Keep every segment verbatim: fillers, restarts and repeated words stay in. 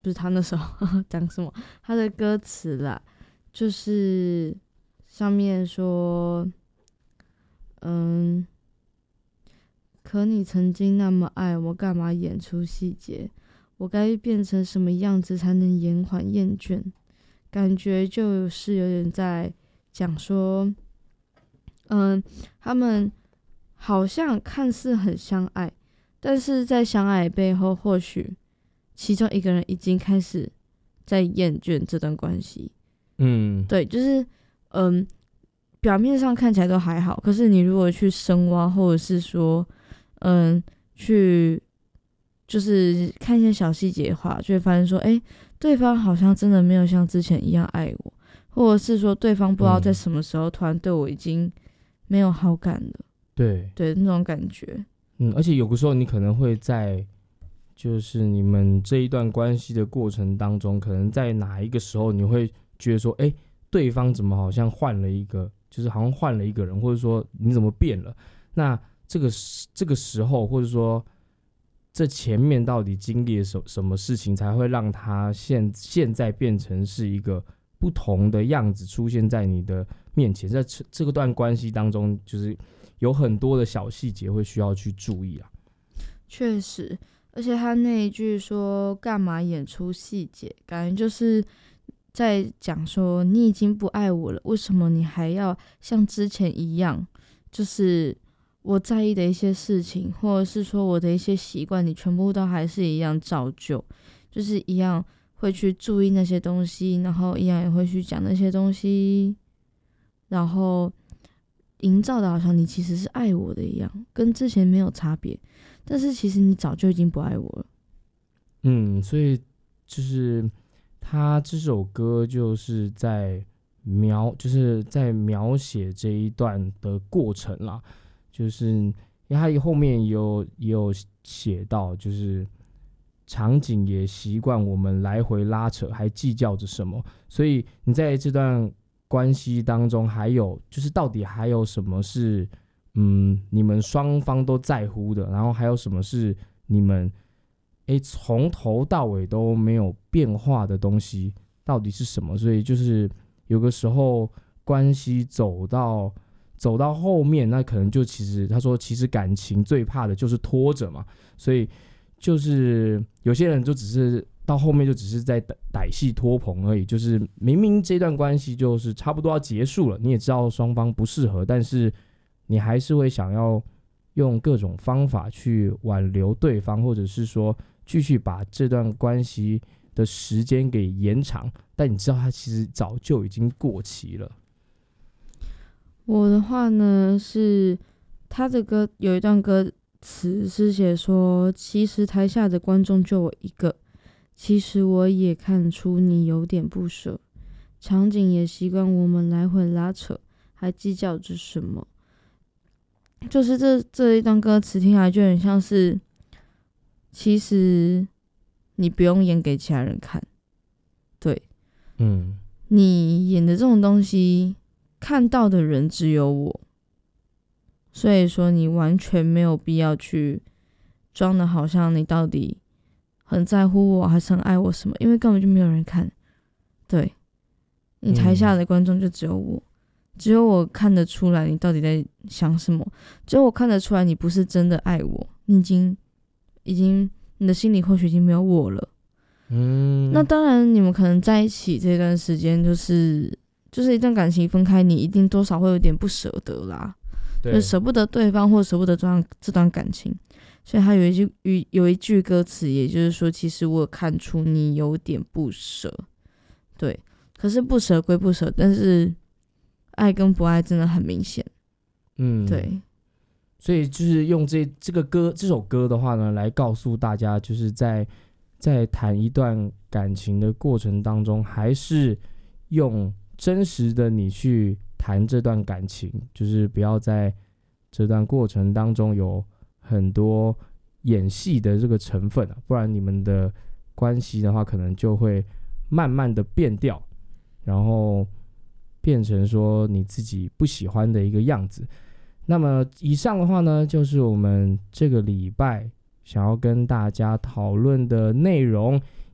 不是他那时候讲什么，他的歌词啦，就是上面说，嗯，可你曾经那么爱我，干嘛演出细节？我该变成什么样子才能延缓厌倦？感觉就是有点在讲说，嗯，他们好像看似很相爱，但是在相爱背后，或许其中一个人已经开始在厌倦这段关系。 嗯， 对，就是嗯，表面上看起来都还好，可是你如果去深挖，或者是说，嗯，去就是看一些小细节的话，就会发现说，哎、欸，对方好像真的没有像之前一样爱我，或者是说对方不知道在什么时候突然对我已经没有好感了。 对对，那种感觉。 嗯，而且有的时候你可能会在就是你们这一段关系的过程当中，可能在哪一个时候你会觉得说，哎、欸，对方怎么好像换了一个，就是好像换了一个人，或者说你怎么变了？那这个这个时候，或者说这前面到底经历了什什么事情，才会让他现现在变成是一个不同的样子出现在你的面前？在这个段关系当中，就是有很多的小细节会需要去注意啊。 确实，而且他那一句说干嘛演出细节，感觉就是在讲说你已经不爱我了，为什么你还要像之前一样，就是我在意的一些事情，或者是说我的一些习惯，你全部都还是一样照旧，就是一样会去注意那些东西，然后一样也会去讲那些东西，然后营造的好像你其实是爱我的一样，跟之前没有差别，但是其实你早就已经不爱我了。 嗯，所以就是他这首歌就是在描，就是在描写这一段的过程啦。就是因为他后面也有也有写到，就是场景也习惯我们来回拉扯，还计较着什么。所以你在这段关系当中，还有就是到底还有什么是嗯你们双方都在乎的，然后还有什么是你们哎从头到尾都没有变化的东西，到底是什么？所以就是有个时候关系走到走到后面，那可能就其实他说，其实感情最怕的就是拖着嘛，所以就是有些人就只是到后面就只是在歹戏拖棚而已，就是明明这段关系就是差不多要结束了，你也知道双方不适合，但是你还是会想要用各种方法去挽留对方，或者是说继续把这段关系的时间给延长，但你知道他其实早就已经过期了。 我的话呢是他的歌有一段歌词是写说，其实台下的观众就我一个，其实我也看出你有点不舍，场景也习惯我们来回拉扯，还计较着什么。就是这这一段歌词听起来就很像是，其实你不用演给其他人看，对， 嗯， 你演的这种东西看到的人只有我，所以说你完全没有必要去装的好像你到底很在乎我还是很爱我什么，因为根本就没有人看。对，你台下的观众就只有我、嗯、只有我看得出来你到底在想什么，只有我看得出来你不是真的爱我，你已经已经你的心里或许已经没有我了。嗯，那当然你们可能在一起这段时间就是就是一段感情分开，你一定多少会有点不舍得啦，就舍不得对方或舍不得这段这段感情，所以他有一句有一句歌词，也就是说，其实我有看出你有点不舍，对，可是不舍归不舍，但是爱跟不爱真的很明显，嗯，对， 所以就是用这这个歌这首歌的话呢，来告诉大家，就是在在谈一段感情的过程当中，还是用真实的你去谈这段感情，就是不要在这段过程当中有很多演戏的这个成分、啊、不然你们的关系的话可能就会慢慢的变掉，然后变成说你自己不喜欢的一个样子。那么以上的话呢，就是我们这个礼拜想要跟大家讨论的内容，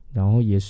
然后也是